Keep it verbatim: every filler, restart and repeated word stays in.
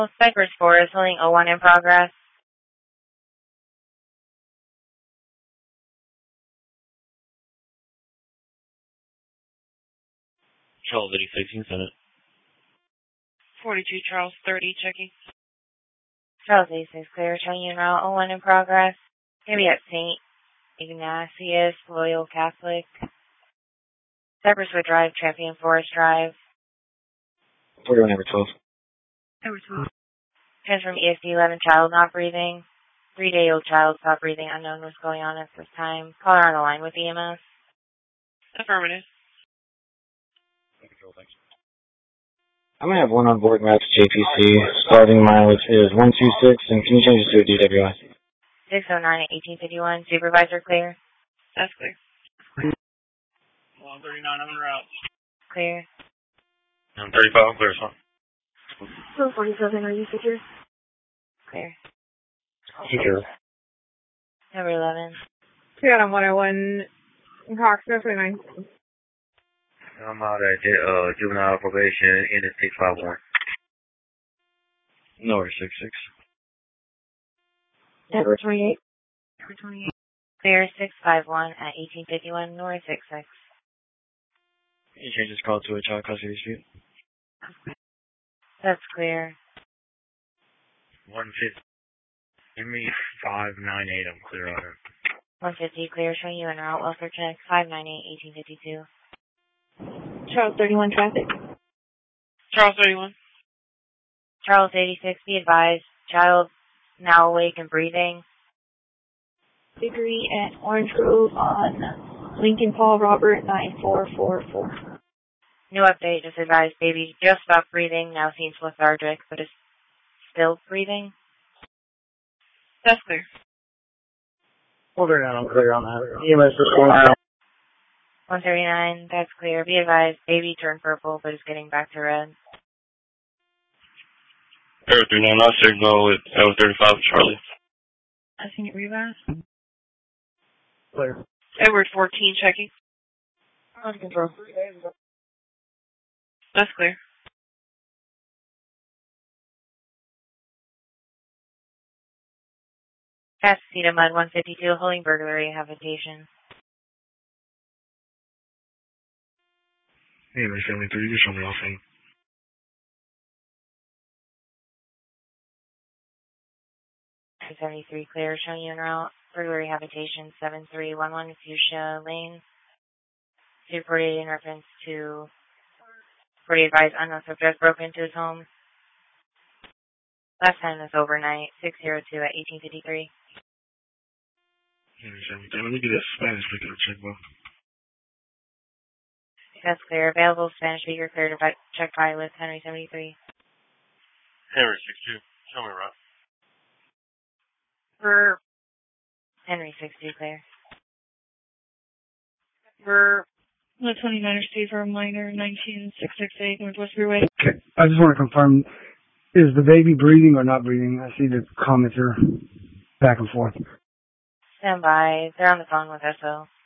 Cypress four is holding oh one in progress. Charles eighty-six, you can send it. forty-two, Charles thirty, checking. Charles eighty-six, clear, showing you now oh one in progress. Maybe at Saint Ignatius, Loyal Catholic. Cypresswood Drive, Champion Forest Drive. forty-one, number twelve. Number twelve. Transform E S D eleven, child not breathing. Three-day-old child stopped breathing, unknown what's going on at this time. Caller on the line with E M S. Affirmative. I'm going to have one on board maps J P C. Starting mileage is one two six, and can you change it to a D W I? six oh nine, eighteen fifty-one, supervisor clear. That's clear. one thirty-nine, I'm en route. Clear. I'm thirty-five, clear, son. two forty-seven, are you secure? Clear. Secure. Number eleven. Clear on one oh one, Cox, twenty-nine. I'm out at uh, juvenile probation in the six five one. North six six. Number twenty-eight. Number twenty-eight. Clear six five one at eighteen fifty-one, North six six. Can you change this call to a child custody dispute? That's clear. one fifty. Give me five nine eight, I'm clear on it. one fifty, clear, showing you en route, welfare check, five nine eight, eighteen fifty-two. Charles thirty-one, traffic. Charles thirty-one. Charles eighty-six, be advised, child now awake and breathing. Degree at Orange Grove on Lincoln Paul Robert nine four four four. New update, just advised, baby just stopped breathing, now seems lethargic, but is still breathing. That's clear. Well, very I'm clear on that. E M S is going out. one thirty-nine, that's clear. Be advised, baby turned purple, but is getting back to red. Air three nine nine signal with L thirty-five, Charlie. I think it revise. Clear. Edward fourteen, checking. On control. That's clear. Pasadena Mud one fifty-two, holding burglary habitation. E M S seventy-three, you show me off in. seventy-three, clear, showing you en route. Burglary habitation seven three one one, Fuchsia Lane. two forty-eight in reference to forty advised unknown subject broke into his home. Last time was overnight, six oh two at eighteen fifty-three. E M S seventy-three, let me get a Spanish speaker check, bro. That's clear. Available Spanish speaker clear to check by with Henry seventy-three. Henry six two, show me right. For Henry six two, clear. For the twenty-niners Steve for minor nineteen six six eight Northwest Freeway. Okay, I just want to confirm, is the baby breathing or not breathing? I see the comments are back and forth. Stand by. They're on the phone with S O.